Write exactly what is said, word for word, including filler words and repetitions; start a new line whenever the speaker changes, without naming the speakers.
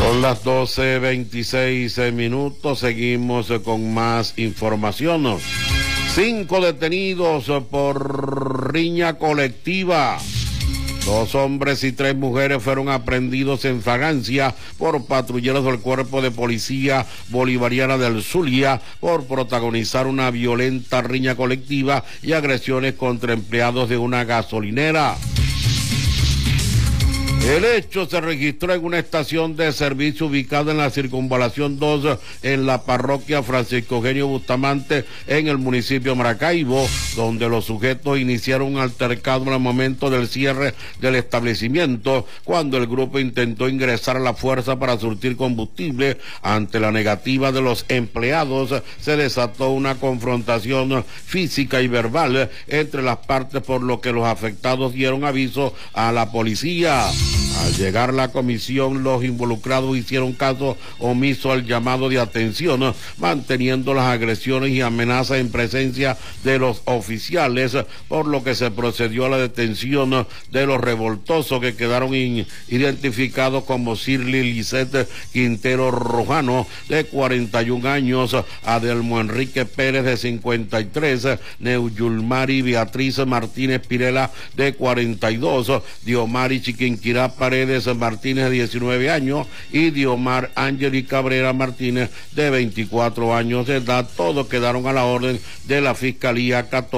Son las doce veintiséis minutos, seguimos con más información. Cinco detenidos por riña colectiva. Dos hombres y tres mujeres fueron aprehendidos en fragancia por patrulleros del Cuerpo de Policía Bolivariana del Zulia por protagonizar una violenta riña colectiva y agresiones contra empleados de una gasolinera. El hecho se registró en una estación de servicio ubicada en la Circunvalación dos, en la parroquia Francisco Eugenio Bustamante, en el municipio de Maracaibo, donde los sujetos iniciaron un altercado en el momento del cierre del establecimiento, cuando el grupo intentó ingresar a la fuerza para surtir combustible. Ante la negativa de los empleados, se desató una confrontación física y verbal entre las partes, por lo que los afectados dieron aviso a la policía. Al llegar la comisión, los involucrados hicieron caso omiso al llamado de atención, manteniendo las agresiones y amenazas en presencia de los oficiales, por lo que se procedió a la detención de los revoltosos, que quedaron identificados como Shirley Lisette Quintero Rojano, de cuarenta y un años, Adelmo Enrique Pérez, de cincuenta y tres, Neuyulmari Beatriz Martínez Pirela, de cuarenta y dos, Diomari Chiquinquirá Paredes Martínez, de diecinueve años, y Diomar Ángel Cabrera Martínez, de veinticuatro años de edad. Todos quedaron a la orden de la Fiscalía Católica.